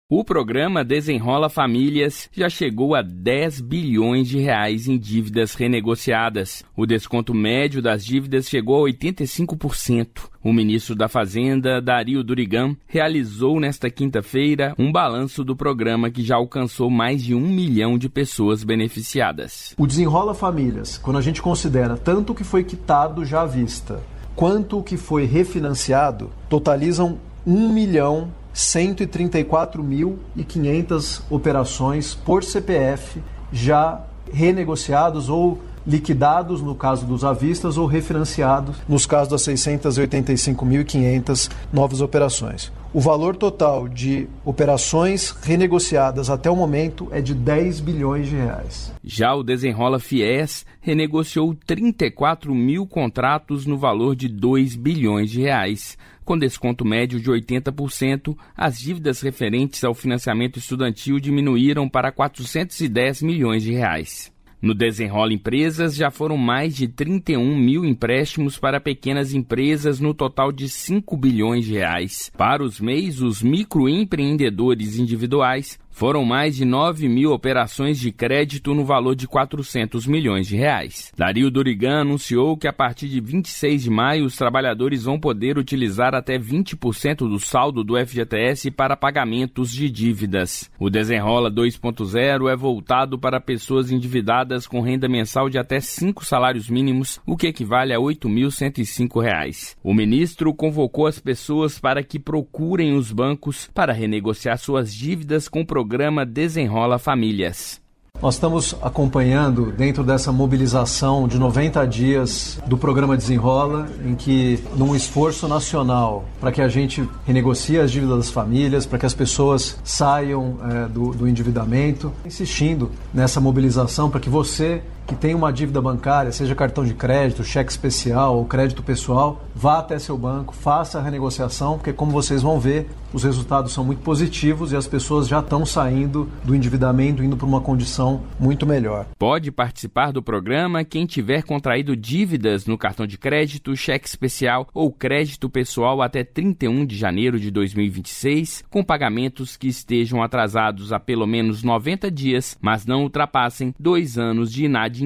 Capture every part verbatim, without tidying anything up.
O programa Desenrola Famílias já chegou a dez bilhões de reais em dívidas renegociadas. O desconto médio das dívidas chegou a oitenta e cinco por cento. O ministro da Fazenda, Dario Durigan, realizou nesta quinta-feira um balanço do programa que já alcançou mais de um milhão de pessoas beneficiadas. O Desenrola Famílias, quando a gente considera tanto o que foi quitado já à vista, quanto o que foi refinanciado, totalizam um milhão cento e trinta e quatro mil e quinhentas operações por C P F já renegociados ou liquidados no caso dos avistas ou refinanciados nos casos das seiscentas e oitenta e cinco mil e quinhentas novas operações. O valor total de operações renegociadas até o momento é de dez bilhões de reais. Já o Desenrola Fies renegociou trinta e quatro mil contratos no valor de dois bilhões de reais. Com desconto médio de oitenta por cento, as dívidas referentes ao financiamento estudantil diminuíram para quatrocentos e dez milhões de reais. No Desenrola Empresas, já foram mais de trinta e um mil empréstimos para pequenas empresas no total de cinco bilhões de reais. Para os M E Is, os microempreendedores individuais, foram mais de nove mil operações de crédito no valor de quatrocentos milhões de reais. Dario Durigan anunciou que a partir de vinte e seis de maio os trabalhadores vão poder utilizar até vinte por cento do saldo do F G T S para pagamentos de dívidas. O Desenrola dois ponto zero é voltado para pessoas endividadas com renda mensal de até cinco salários mínimos, o que equivale a oito mil cento e cinco reais. O ministro convocou as pessoas para que procurem os bancos para renegociar suas dívidas com o programa Desenrola Famílias. Nós estamos acompanhando, dentro dessa mobilização de noventa dias do programa Desenrola, em que, num esforço nacional para que a gente renegocie as dívidas das famílias, para que as pessoas saiam é, do, do endividamento, insistindo nessa mobilização para que você que tem uma dívida bancária, seja cartão de crédito, cheque especial ou crédito pessoal, vá até seu banco, faça a renegociação, porque como vocês vão ver, os resultados são muito positivos e as pessoas já estão saindo do endividamento, indo para uma condição muito melhor. Pode participar do programa quem tiver contraído dívidas no cartão de crédito, cheque especial ou crédito pessoal até trinta e um de janeiro de dois mil e vinte e seis, com pagamentos que estejam atrasados há pelo menos noventa dias, mas não ultrapassem dois anos de inadimplência.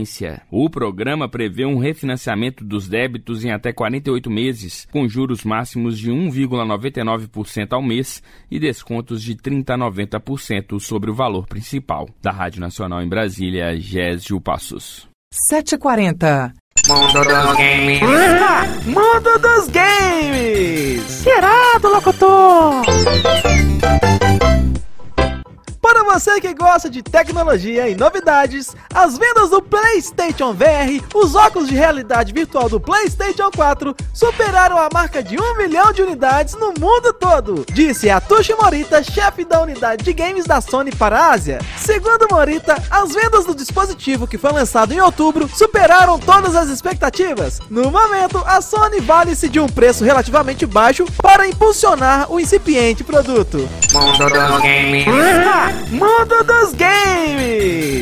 O programa prevê um refinanciamento dos débitos em até quarenta e oito meses, com juros máximos de um vírgula noventa e nove por cento ao mês e descontos de trinta a noventa por cento sobre o valor principal. Da Rádio Nacional em Brasília, Gésio Passos. sete e quarenta. Mundo dos Games. Ah, Mundo dos Games. Irado, locutor. Para você que gosta de tecnologia e novidades, as vendas do PlayStation V R, os óculos de realidade virtual do PlayStation quatro, superaram a marca de um milhão de unidades no mundo todo, disse Atsushi Morita, chefe da unidade de games da Sony para a Ásia. Segundo Morita, as vendas do dispositivo, que foi lançado em outubro, superaram todas as expectativas. No momento, a Sony vale-se de um preço relativamente baixo para impulsionar o incipiente produto. Mundo dos Games. Mundo dos Games!